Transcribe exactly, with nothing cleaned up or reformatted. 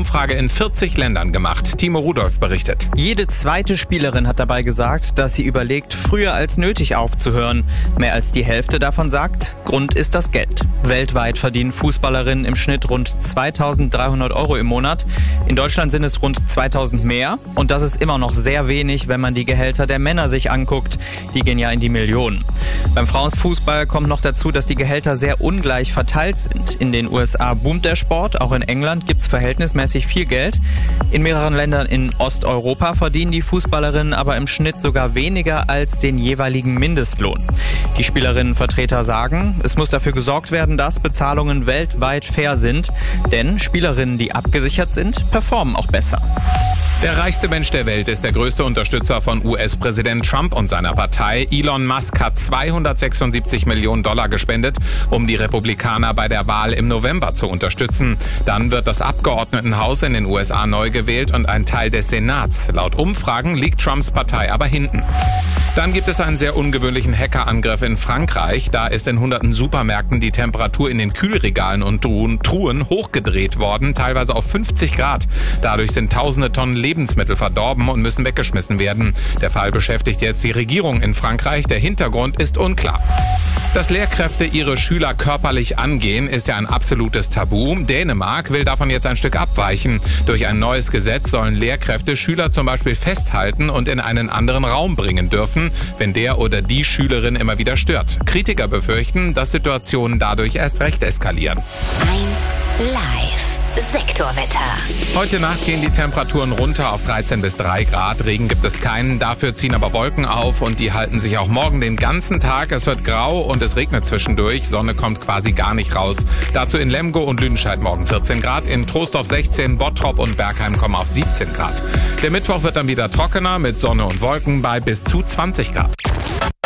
Umfrage in vierzig Ländern gemacht. Timo Rudolph berichtet. Jede zweite Spielerin hat dabei gesagt, dass sie überlegt, früher als nötig aufzuhören. Mehr als die Hälfte davon sagt, Grund ist das Geld. Weltweit verdienen Fußballerinnen im Schnitt rund zweitausenddreihundert Euro im Monat. In Deutschland sind es rund zweitausend mehr. Und das ist immer noch sehr wenig, wenn man die Gehälter der Männer sich anguckt. Die gehen ja in die Millionen. Beim Frauenfußball kommt noch dazu, dass die Gehälter sehr ungleich verteilt sind. In den U S A boomt der Sport, auch in England gibt es verhältnismäßig viel Geld. In mehreren Ländern in Osteuropa verdienen die Fußballerinnen aber im Schnitt sogar weniger als den jeweiligen Mindestlohn. Die Spielerinnenvertreter sagen, es muss dafür gesorgt werden, dass Bezahlungen weltweit fair sind. Denn Spielerinnen, die abgesichert sind, performen auch besser. Der reichste Mensch der Welt ist der größte Unterstützer von U S-Präsident Trump und seiner Partei. Elon Musk hat zweihundertsechsundsiebzig Millionen Dollar gespendet, um die Republikaner bei der Wahl im November zu unterstützen. Dann wird das Abgeordnetenhaus in den U S A neu gewählt und ein Teil des Senats. Laut Umfragen liegt Trumps Partei aber hinten. Dann gibt es einen sehr ungewöhnlichen Hackerangriff in Frankreich. Da ist in hunderten Supermärkten die Temperatur in den Kühlregalen und Truhen hochgedreht worden, teilweise auf fünfzig Grad. Dadurch sind tausende Tonnen Lebensmittel verdorben und müssen weggeschmissen werden. Der Fall beschäftigt jetzt die Regierung in Frankreich. Der Hintergrund ist unklar. Dass Lehrkräfte ihre Schüler körperlich angehen, ist ja ein absolutes Tabu. Dänemark will davon jetzt ein Stück abweichen. Durch ein neues Gesetz sollen Lehrkräfte Schüler zum Beispiel festhalten und in einen anderen Raum bringen dürfen, wenn der oder die Schülerin immer wieder stört. Kritiker befürchten, dass Situationen dadurch erst recht eskalieren. eins Live. Sektorwetter. Heute Nacht gehen die Temperaturen runter auf dreizehn bis drei Grad. Regen gibt es keinen, dafür ziehen aber Wolken auf und die halten sich auch morgen den ganzen Tag. Es wird grau und es regnet zwischendurch. Sonne kommt quasi gar nicht raus. Dazu in Lemgo und Lüdenscheid morgen vierzehn Grad, in Trostorf sechzehn, Bottrop und Bergheim kommen auf siebzehn Grad. Der Mittwoch wird dann wieder trockener mit Sonne und Wolken bei bis zu zwanzig Grad.